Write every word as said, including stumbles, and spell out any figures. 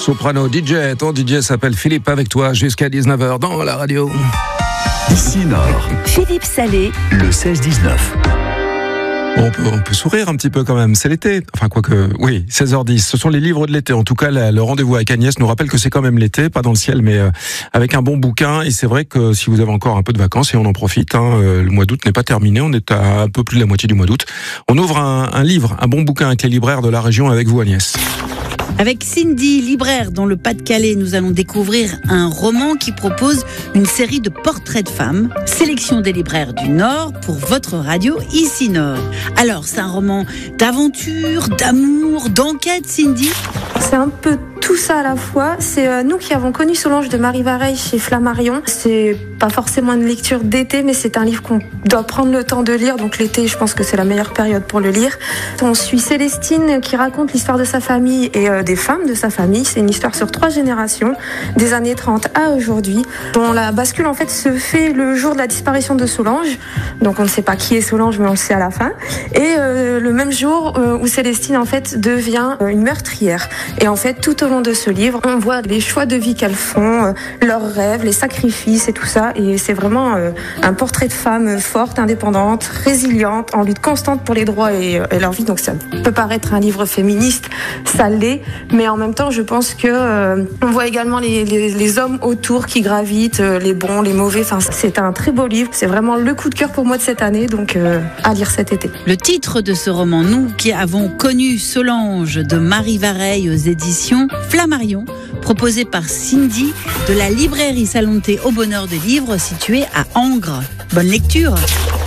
soprano D J. Ton D J s'appelle Philippe avec toi jusqu'à dix-neuf heures dans la radio. Ici Nord. Philippe Salé. Le seize dix-neuf. On peut, on peut sourire un petit peu quand même, c'est l'été. Enfin, quoique, oui, seize heures dix. Ce sont les livres de l'été. En tout cas, la, le rendez-vous avec Agnès nous rappelle que c'est quand même l'été, pas dans le ciel, mais euh, avec un bon bouquin. Et c'est vrai que si vous avez encore un peu de vacances, et on en profite, hein, euh, le mois d'août n'est pas terminé, on est à un peu plus de la moitié du mois d'août. On ouvre un, un livre, un bon bouquin avec les libraires de la région avec vous, Agnès. Avec Cindy, libraire dans le Pas-de-Calais, nous allons découvrir un roman qui propose une série de portraits de femmes. Sélection des libraires du Nord pour votre radio Ici Nord. Alors, c'est un roman d'aventure, d'amour, d'enquête, Cindy ? C'est un peu tout ça à la fois. C'est euh, nous qui avons connu Solange de Marie Vareille chez Flammarion. C'est pas forcément une lecture d'été, mais c'est un livre qu'on doit prendre le temps de lire. Donc l'été, je pense que c'est la meilleure période pour le lire. On suit Célestine qui raconte l'histoire de sa famille et euh, des femmes de sa famille. C'est une histoire sur trois générations, des années trente à aujourd'hui. Dont la bascule en fait se fait le jour de la disparition de Solange. Donc on ne sait pas qui est Solange, mais on le sait à la fin. Et euh, le même jour euh, où Célestine en fait devient euh, une meurtrière. Et en fait, tout au long de ce livre, on voit les choix de vie qu'elles font, euh, leurs rêves, les sacrifices et tout ça. Et c'est vraiment euh, un portrait de femme forte, indépendante, résiliente, en lutte constante pour les droits et, et leur vie. Donc ça peut paraître un livre féministe, ça l'est, mais en même temps, je pense que euh, on voit également les, les, les hommes autour qui gravitent, euh, les bons, les mauvais. Enfin, c'est un très beau livre. C'est vraiment le coup de cœur pour moi de cette année, donc euh, à lire cet été. Le titre de ce roman, nous qui avons connu Solange de Marie Vareille aux éditions Flammarion, proposé par Cindy de la librairie Salon de Thé au Bonheur des Livres située à Angres. Bonne lecture.